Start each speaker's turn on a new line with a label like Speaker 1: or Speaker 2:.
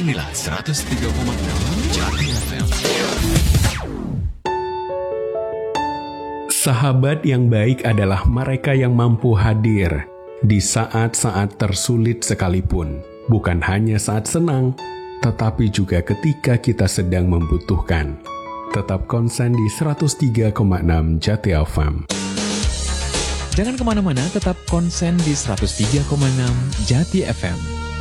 Speaker 1: Inilah 103,6 Jati FM.
Speaker 2: Sahabat yang baik adalah mereka yang mampu hadir di saat-saat tersulit sekalipun. Bukan hanya saat senang, tetapi juga ketika kita sedang membutuhkan. Tetap konsen di 103,6 Jati FM.
Speaker 3: Jangan kemana-mana, tetap konsen di 103,6 Jati FM.